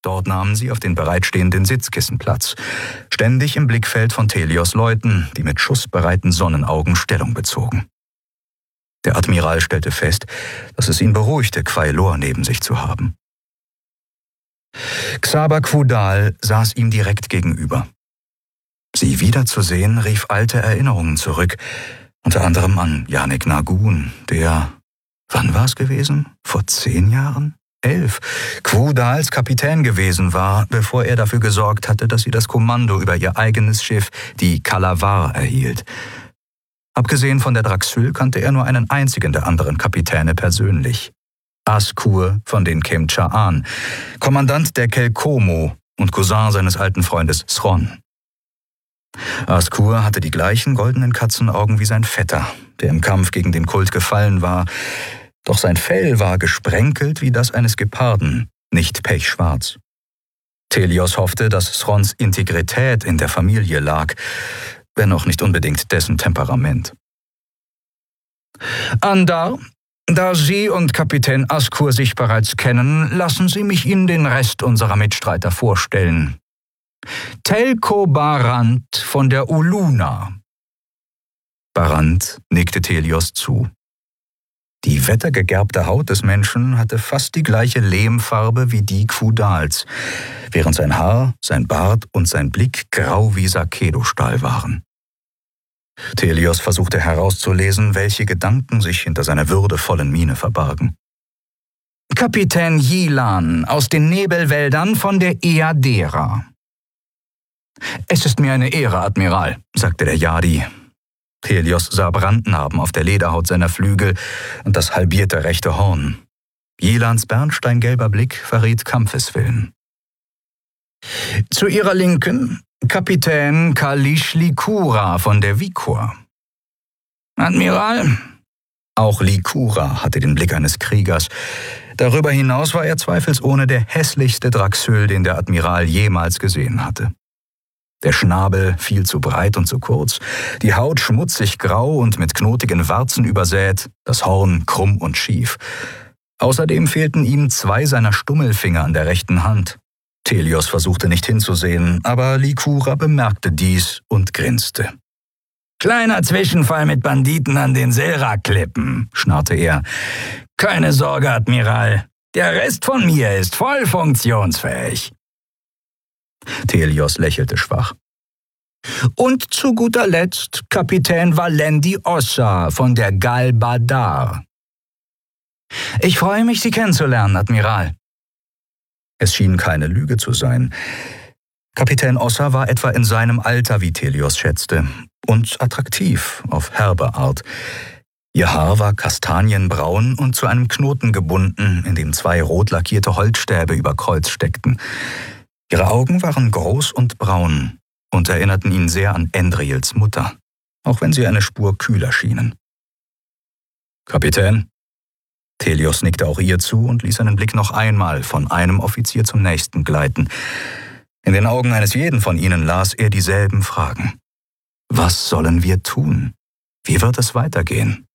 Dort nahmen sie auf den bereitstehenden Sitzkissen Platz, ständig im Blickfeld von Thelios Leuten, die mit schussbereiten Sonnenaugen Stellung bezogen. Der Admiral stellte fest, dass es ihn beruhigte, Quailor neben sich zu haben. Xaver Quudal saß ihm direkt gegenüber. Sie wiederzusehen rief alte Erinnerungen zurück, unter anderem an Janek Nagun, der, wann war es gewesen? Vor 10 Jahren? 11, Quudals Kapitän gewesen war, bevor er dafür gesorgt hatte, dass sie das Kommando über ihr eigenes Schiff, die Kalavar, erhielt. Abgesehen von der Draxyl kannte er nur einen einzigen der anderen Kapitäne persönlich. Askur von den Kemcha'an, Kommandant der Kelkomo und Cousin seines alten Freundes Sron. Askur hatte die gleichen goldenen Katzenaugen wie sein Vetter, der im Kampf gegen den Kult gefallen war, doch sein Fell war gesprenkelt wie das eines Geparden, nicht pechschwarz. Thelios hoffte, dass Srons Integrität in der Familie lag, wenn auch nicht unbedingt dessen Temperament. Andar, da Sie und Kapitän Askur sich bereits kennen, lassen Sie mich Ihnen den Rest unserer Mitstreiter vorstellen. Telko Barant von der Uluna. Barant nickte Thelios zu. Die wettergegerbte Haut des Menschen hatte fast die gleiche Lehmfarbe wie die Quudals, während sein Haar, sein Bart und sein Blick grau wie Sakedo-Stahl waren. Thelios versuchte herauszulesen, welche Gedanken sich hinter seiner würdevollen Miene verbargen. Kapitän Yilan aus den Nebelwäldern von der Eadera. Es ist mir eine Ehre, Admiral, sagte der Yadi. Thelios sah Brandnarben auf der Lederhaut seiner Flügel und das halbierte rechte Horn. Yilans bernsteingelber Blick verriet Kampfeswillen. Zu ihrer Linken Kapitän Kalish Likura von der Vikor. Admiral? Auch Likura hatte den Blick eines Kriegers. Darüber hinaus war er zweifelsohne der hässlichste Draxyl, den der Admiral jemals gesehen hatte. Der Schnabel viel zu breit und zu kurz, die Haut schmutzig grau und mit knotigen Warzen übersät, das Horn krumm und schief. Außerdem fehlten ihm 2 seiner Stummelfinger an der rechten Hand. Thelios versuchte nicht hinzusehen, aber Likura bemerkte dies und grinste. »Kleiner Zwischenfall mit Banditen an den Selra-Klippen«, schnarrte er. »Keine Sorge, Admiral, der Rest von mir ist voll funktionsfähig.« Thelios lächelte schwach. Und zu guter Letzt Kapitän Valendi Ossa von der Galbadar. Ich freue mich, Sie kennenzulernen, Admiral. Es schien keine Lüge zu sein. Kapitän Ossa war etwa in seinem Alter, wie Thelios schätzte, und attraktiv auf herbe Art. Ihr Haar war kastanienbraun und zu einem Knoten gebunden, in dem 2 rot lackierte Holzstäbe über Kreuz steckten. Ihre Augen waren groß und braun und erinnerten ihn sehr an Endriels Mutter, auch wenn sie eine Spur kühler schienen. »Kapitän?« Thelios nickte auch ihr zu und ließ seinen Blick noch einmal von einem Offizier zum nächsten gleiten. In den Augen eines jeden von ihnen las er dieselben Fragen. Was sollen wir tun? Wie wird es weitergehen?